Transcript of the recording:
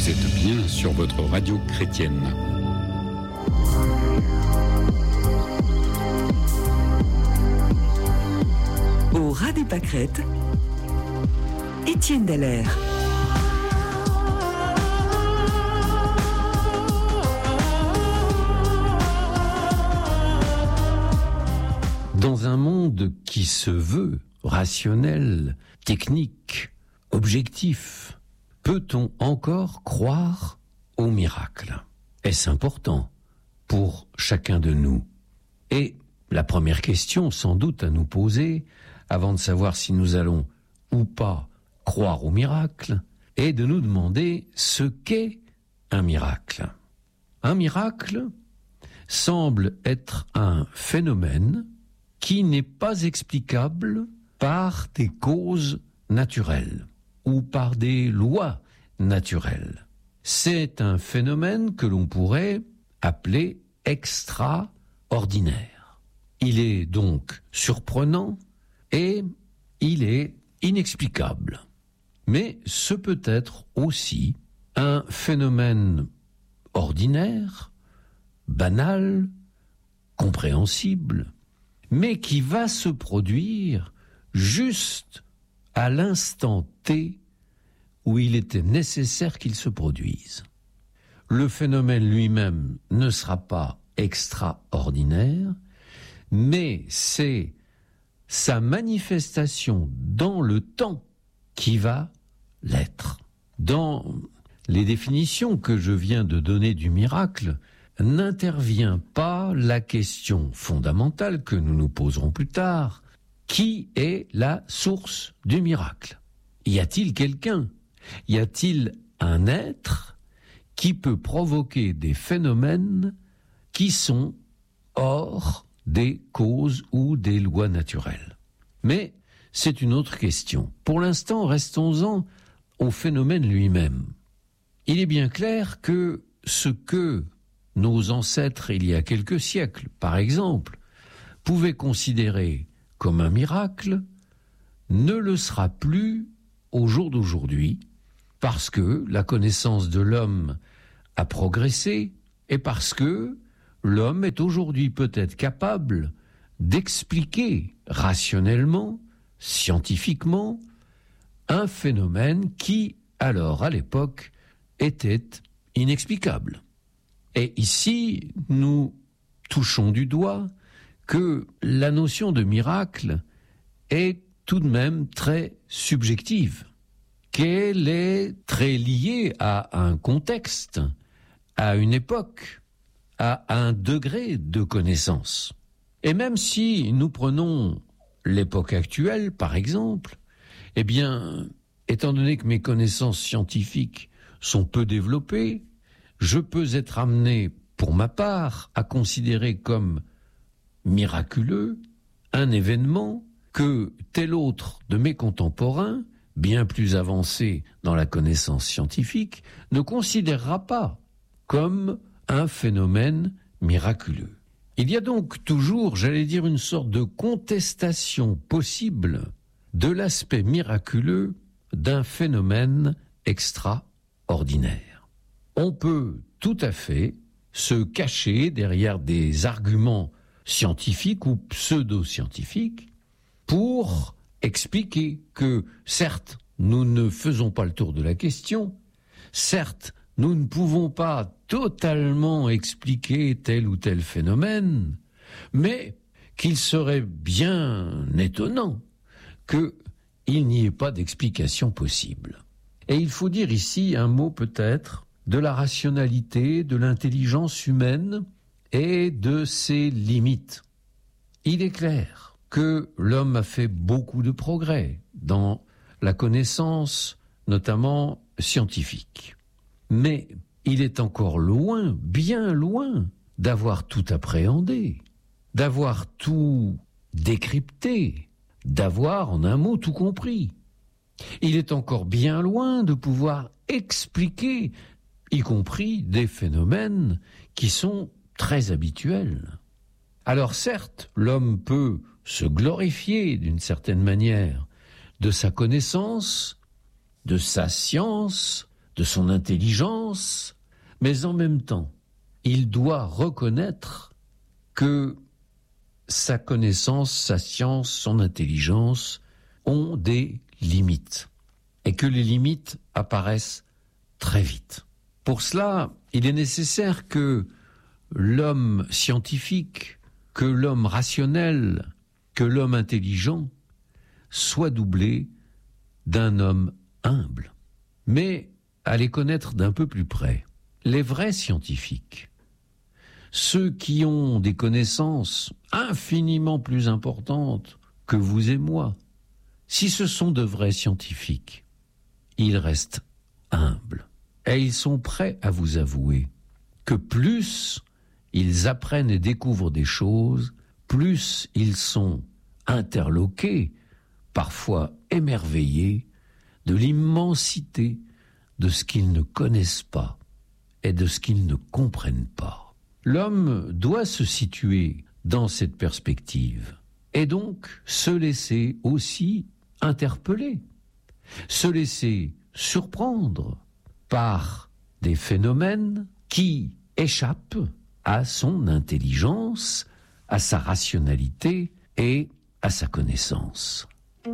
Vous êtes bien sur votre radio chrétienne. Au ras des pâquerettes, Étienne Dallaire. Dans un monde qui se veut rationnel, technique, objectif, peut-on encore croire au miracle ? Est-ce important pour chacun de nous ? Et la première question, sans doute, à nous poser, avant de savoir si nous allons ou pas croire au miracle, est de nous demander ce qu'est un miracle. Un miracle semble être un phénomène qui n'est pas explicable par des causes naturelles ou par des lois naturelles. C'est un phénomène que l'on pourrait appeler extraordinaire. Il est donc surprenant et il est inexplicable. Mais ce peut être aussi un phénomène ordinaire, banal, compréhensible, mais qui va se produire juste à l'instant T où il était nécessaire qu'il se produise. Le phénomène lui-même ne sera pas extraordinaire, mais c'est sa manifestation dans le temps qui va l'être. Dans les définitions que je viens de donner du miracle, n'intervient pas la question fondamentale que nous nous poserons plus tard. Qui est la source du miracle ? Y a-t-il quelqu'un ? Y a-t-il un être qui peut provoquer des phénomènes qui sont hors des causes ou des lois naturelles ? Mais c'est une autre question. Pour l'instant, restons-en au phénomène lui-même. Il est bien clair que ce que nos ancêtres, il y a quelques siècles, par exemple, pouvaient considérer comme un miracle, ne le sera plus au jour d'aujourd'hui, parce que la connaissance de l'homme a progressé et parce que l'homme est aujourd'hui peut-être capable d'expliquer rationnellement, scientifiquement, un phénomène qui, alors, à l'époque, était inexplicable. Et ici, nous touchons du doigt que la notion de miracle est tout de même très subjective, qu'elle est très liée à un contexte, à une époque, à un degré de connaissance. Et même si nous prenons l'époque actuelle, par exemple, eh bien, étant donné que mes connaissances scientifiques sont peu développées, je peux être amené, pour ma part, à considérer comme miraculeux un événement que tel autre de mes contemporains, bien plus avancé dans la connaissance scientifique, ne considérera pas comme un phénomène miraculeux. Il y a donc toujours, j'allais dire, une sorte de contestation possible de l'aspect miraculeux d'un phénomène extraordinaire. On peut tout à fait se cacher derrière des arguments scientifiques ou pseudo-scientifiques pour expliquer que, certes, nous ne faisons pas le tour de la question, certes, nous ne pouvons pas totalement expliquer tel ou tel phénomène, mais qu'il serait bien étonnant qu'il n'y ait pas d'explication possible. Et il faut dire ici un mot peut-être de la rationalité, de l'intelligence humaine et de ses limites. Il est clair que l'homme a fait beaucoup de progrès dans la connaissance, notamment scientifique. Mais il est encore loin, bien loin, d'avoir tout appréhendé, d'avoir tout décrypté, d'avoir, en un mot, tout compris. Il est encore bien loin de pouvoir expliquer, y compris des phénomènes qui sont très habituels. Alors certes, l'homme peut se glorifier d'une certaine manière de sa connaissance, de sa science, de son intelligence, mais en même temps, il doit reconnaître que sa connaissance, sa science, son intelligence ont des limites, et que les limites apparaissent très vite. Pour cela, il est nécessaire que l'homme scientifique, que l'homme rationnel, que l'homme intelligent soit doublé d'un homme humble. Mais à les connaître d'un peu plus près, les vrais scientifiques, ceux qui ont des connaissances infiniment plus importantes que vous et moi, si ce sont de vrais scientifiques, ils restent humbles. Et ils sont prêts à vous avouer que plus ils apprennent et découvrent des choses, plus ils sont interloqués, parfois émerveillés, de l'immensité de ce qu'ils ne connaissent pas et de ce qu'ils ne comprennent pas. L'homme doit se situer dans cette perspective et donc se laisser aussi interpeller, se laisser surprendre par des phénomènes qui échappent à son intelligence, à sa rationalité et à sa connaissance.